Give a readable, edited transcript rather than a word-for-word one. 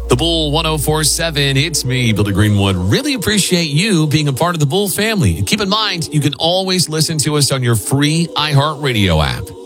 The Bull 1047, it's me, Billy Greenwood. Really appreciate you being a part of the Bull family. And keep in mind, you can always listen to us on your free iHeartRadio app.